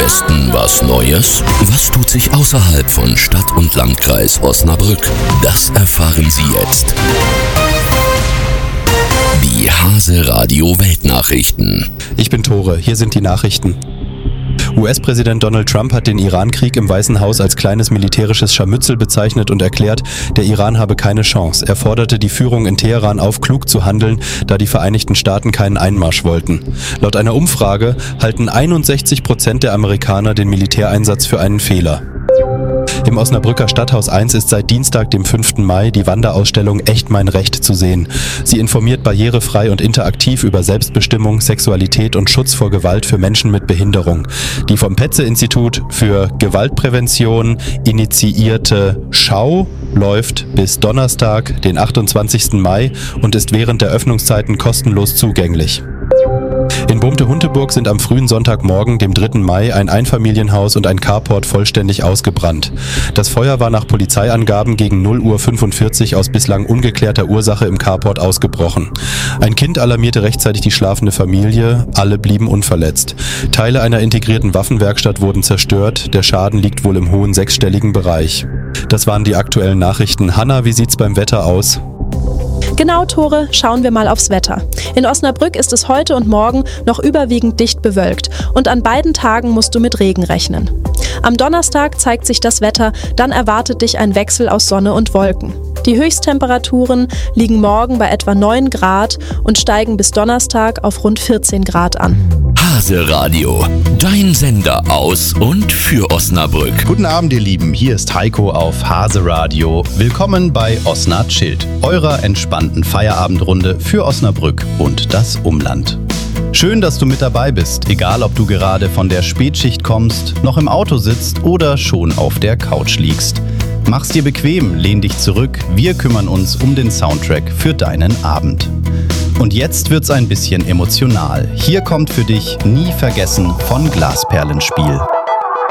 Westen was Neues? Was tut sich außerhalb von Stadt und Landkreis Osnabrück? Das erfahren Sie jetzt. Die Hase Radio Weltnachrichten. Ich bin Tore, hier sind die Nachrichten. US-Präsident Donald Trump hat den Irankrieg im Weißen Haus als kleines militärisches Scharmützel bezeichnet und erklärt, der Iran habe keine Chance. Er forderte die Führung in Teheran auf, klug zu handeln, da die Vereinigten Staaten keinen Einmarsch wollten. Laut einer Umfrage halten 61% der Amerikaner den Militäreinsatz für einen Fehler. Im Osnabrücker Stadthaus 1 ist seit Dienstag, dem 5. Mai, die Wanderausstellung Echt mein Recht zu sehen. Sie informiert barrierefrei und interaktiv über Selbstbestimmung, Sexualität und Schutz vor Gewalt für Menschen mit Behinderung. Die vom Petze-Institut für Gewaltprävention initiierte Schau läuft bis Donnerstag, den 28. Mai und ist während der Öffnungszeiten kostenlos zugänglich. In Bumte-Hunteburg sind am frühen Sonntagmorgen, dem 3. Mai, ein Einfamilienhaus und ein Carport vollständig ausgebrannt. Das Feuer war nach Polizeiangaben gegen 0:45 Uhr aus bislang ungeklärter Ursache im Carport ausgebrochen. Ein Kind alarmierte rechtzeitig die schlafende Familie, alle blieben unverletzt. Teile einer integrierten Waffenwerkstatt wurden zerstört, der Schaden liegt wohl im hohen sechsstelligen Bereich. Das waren die aktuellen Nachrichten. Hanna, wie sieht's beim Wetter aus? Genau, Tore, schauen wir mal aufs Wetter. In Osnabrück ist es heute und morgen noch überwiegend dicht bewölkt und an beiden Tagen musst du mit Regen rechnen. Am Donnerstag zeigt sich das Wetter, dann erwartet dich ein Wechsel aus Sonne und Wolken. Die Höchsttemperaturen liegen morgen bei etwa 9 Grad und steigen bis Donnerstag auf rund 14 Grad an. Hase Radio, dein Sender aus und für Osnabrück. Guten Abend, ihr Lieben, hier ist Heiko auf Hase Radio. Willkommen bei Osna Chillt, eurer entspannten Feierabendrunde für Osnabrück und das Umland. Schön, dass du mit dabei bist, egal ob du gerade von der Spätschicht kommst, noch im Auto sitzt oder schon auf der Couch liegst. Mach's dir bequem, lehn dich zurück, wir kümmern uns um den Soundtrack für deinen Abend. Und jetzt wird's ein bisschen emotional. Hier kommt für dich Nie vergessen von Glasperlenspiel.